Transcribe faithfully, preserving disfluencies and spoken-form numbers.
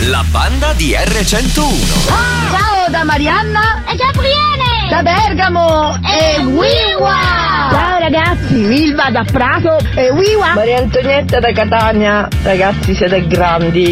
la banda di erre centouno. Ah, ciao da Marianna e Gabriele da Bergamo e, e Wiwa. Ciao ragazzi, Milva da Prato e Wiwa. Maria Antonietta da Catania. Ragazzi, siete grandi.